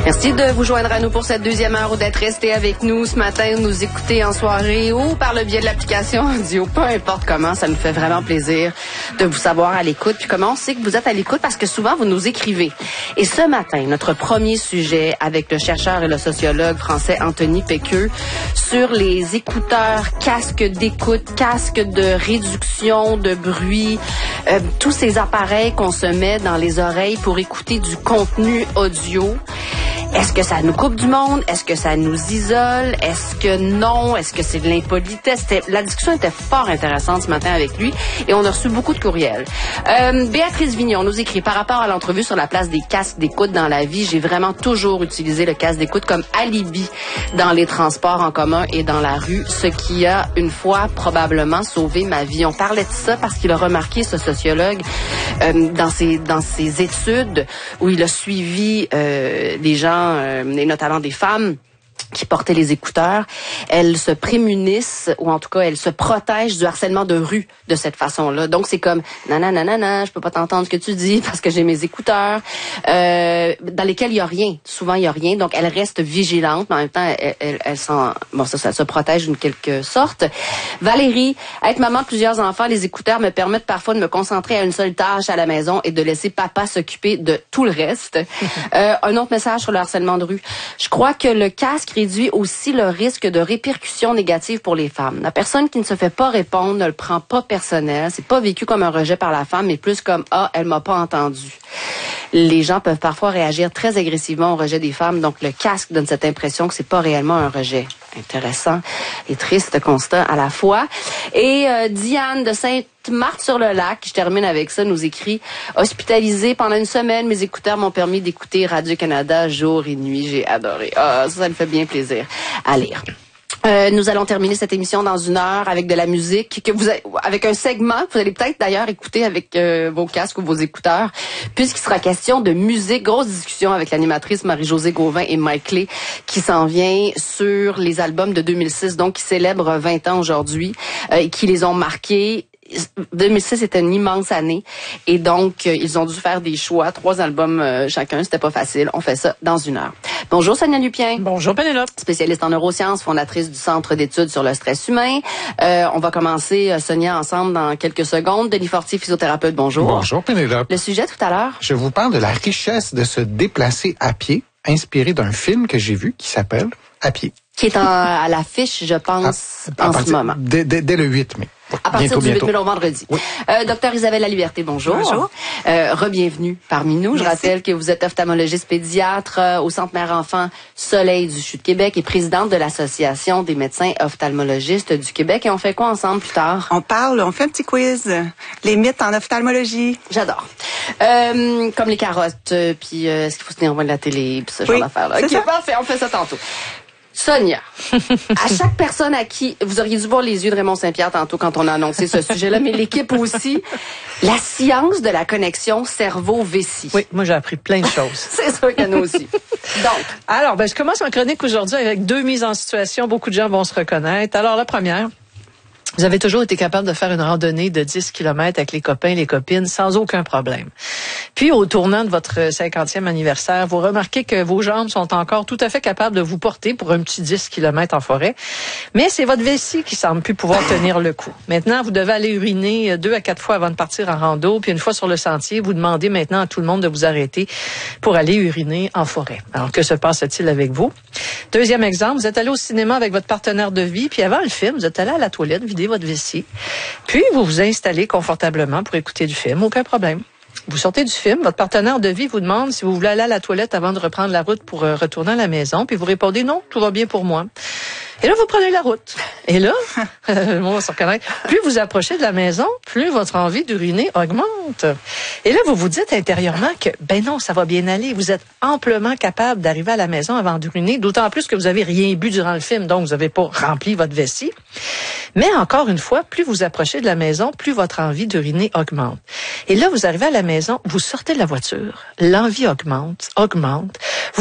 Merci de vous joindre à nous pour cette deuxième heure ou d'être resté avec nous ce matin, nous écouter en soirée ou par le biais de l'application audio, peu importe comment, ça nous fait vraiment plaisir de vous savoir à l'écoute. Puis comment on sait que vous êtes à l'écoute? Parce que souvent, vous nous écrivez. Et ce matin, notre premier sujet avec le chercheur et le sociologue français Anthony Péqueux sur les écouteurs, casques d'écoute, casques de réduction de bruit, tous ces appareils qu'on se met dans les oreilles pour écouter du contenu audio. Est-ce que ça nous coupe du monde? Est-ce que ça nous isole? Est-ce que non? Est-ce que c'est de l'impolitesse? La discussion était fort intéressante ce matin avec lui et on a reçu beaucoup de courriels. Béatrice Vignon nous écrit par rapport à l'entrevue sur la place des casques d'écoute dans la vie. J'ai vraiment toujours utilisé le casque d'écoute comme alibi dans les transports en commun et dans la rue, ce qui a une fois probablement sauvé ma vie. On parlait de ça parce qu'il a remarqué, ce sociologue, dans ses études où il a suivi des gens et notamment des femmes qui portaient les écouteurs, elles se prémunissent ou en tout cas elles se protègent du harcèlement de rue de cette façon-là. Donc c'est comme nanana, je peux pas t'entendre ce que tu dis parce que j'ai mes écouteurs dans lesquels il y a rien. Souvent il y a rien, donc elles restent vigilantes, mais en même temps elles ça se protège d'une quelque sorte. Valérie, être maman de plusieurs enfants, les écouteurs me permettent parfois de me concentrer à une seule tâche à la maison et de laisser papa s'occuper de tout le reste. Un autre message sur le harcèlement de rue. Je crois que le casque réduit aussi le risque de répercussions négatives pour les femmes. La personne qui ne se fait pas répondre ne le prend pas personnel. C'est pas vécu comme un rejet par la femme, mais plus comme « Ah, elle m'a pas entendu ». Les gens peuvent parfois réagir très agressivement au rejet des femmes, donc le casque donne cette impression que c'est pas réellement un rejet. Intéressant et triste constat à la fois. Et Diane de Sainte-Marthe-sur-le-Lac, je termine avec ça, nous écrit « Hospitalisée pendant une semaine, mes écouteurs m'ont permis d'écouter Radio-Canada jour et nuit. J'ai adoré. » Ça me fait bien plaisir à lire. Nous allons terminer cette émission dans une heure avec de la musique avec un segment que vous allez peut-être d'ailleurs écouter avec vos casques ou vos écouteurs, puisqu'il sera question de musique. Grosse discussion avec l'animatrice Marie-Josée Gauvin et Mike Clé qui s'en vient sur les albums de 2006, donc qui célèbrent 20 ans aujourd'hui, et qui les ont marqués. 2006 était une immense année et donc ils ont dû faire des choix, 3 albums chacun, c'était pas facile. On fait ça dans une heure. Bonjour Sonia Lupien. Bonjour Pénélope. Spécialiste en neurosciences, fondatrice du Centre d'études sur le stress humain. On va commencer Sonia ensemble dans quelques secondes. Denis Fortier, physiothérapeute, bonjour. Bonjour Pénélope. Le sujet tout à l'heure? Je vous parle de la richesse de se déplacer à pied, inspiré d'un film que j'ai vu qui s'appelle À pied. Qui est à l'affiche, je pense, en ce moment. Dès le 8 mai. À partir du 8 mai au vendredi. Oui. Docteur Isabelle Laliberté, bonjour. Bonjour. Re-bienvenue parmi nous. Merci. Je rappelle que vous êtes ophtalmologiste pédiatre au Centre Mère-Enfant Soleil du CHU de Québec et présidente de l'Association des médecins ophtalmologistes du Québec. Et on fait quoi ensemble plus tard? On fait un petit quiz. Les mythes en ophtalmologie. J'adore. Comme les carottes, puis est-ce qu'il faut se tenir loin de la télé, puis ce genre d'affaires-là. OK, parfait, on fait ça tantôt. Sonia, à chaque personne à qui, vous auriez dû voir les yeux de Raymond Saint-Pierre tantôt quand on a annoncé ce sujet-là, mais l'équipe aussi, la science de la connexion cerveau-vessie. Oui, moi j'ai appris plein de choses. C'est sûr que nous aussi. Donc, alors, je commence en chronique aujourd'hui avec 2 mises en situation. Beaucoup de gens vont se reconnaître. Alors, la première. Vous avez toujours été capable de faire une randonnée de 10 km avec les copains, les copines, sans aucun problème. Puis, au tournant de votre 50e anniversaire, vous remarquez que vos jambes sont encore tout à fait capables de vous porter pour un petit 10 km en forêt. Mais c'est votre vessie qui semble plus pouvoir tenir le coup. Maintenant, vous devez aller uriner 2 à 4 fois avant de partir en rando. Puis, une fois sur le sentier, vous demandez maintenant à tout le monde de vous arrêter pour aller uriner en forêt. Alors, que se passe-t-il avec vous? Deuxième exemple, vous êtes allé au cinéma avec votre partenaire de vie. Puis, avant le film, vous êtes allé à la toilette, vider votre vessie. Puis, vous vous installez confortablement pour écouter du film. Aucun problème. Vous sortez du film, votre partenaire de vie vous demande si vous voulez aller à la toilette avant de reprendre la route pour retourner à la maison. Puis vous répondez non, tout va bien pour moi. Et là, vous prenez la route. Et là, le monde va se reconnaître. Plus vous approchez de la maison, plus votre envie d'uriner augmente. Et là, vous vous dites intérieurement que, non, ça va bien aller. Vous êtes amplement capable d'arriver à la maison avant d'uriner, d'autant plus que vous avez rien bu durant le film, donc vous n'avez pas rempli votre vessie. Mais encore une fois, plus vous approchez de la maison, plus votre envie d'uriner augmente. Et là, vous arrivez à la maison, vous sortez de la voiture, l'envie augmente.